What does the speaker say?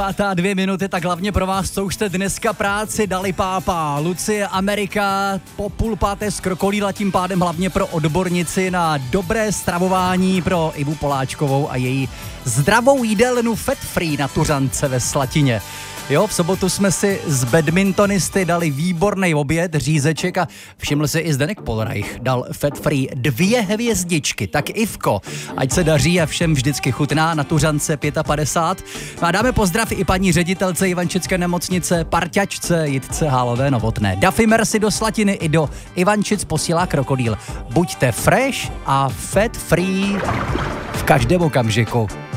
2 minuty, tak hlavně pro vás, co už jste dneska práci dali pápa. Lucie Amerika po 4:30 z Krokolíla, tím pádem hlavně pro odbornici na dobré stravování, pro Ivu Poláčkovou a její zdravou jídelnu Fat Free na Tuřance ve Slatině. Jo, v sobotu jsme si z badmintonisty dali výborný oběd, řízeček a všiml si i Zdeněk Polreich, dal Fat Free 2 hvězdičky. Tak Ivko, ať se daří a všem vždycky chutná na Tuřance 55. A dáme pozdrav i paní ředitelce Ivančické nemocnice, parťačce Jitce Hálové Novotné. Daffy Mercy do Slatiny i do Ivančic posílá Krokodýl. Buďte fresh a Fat Free v každém okamžiku.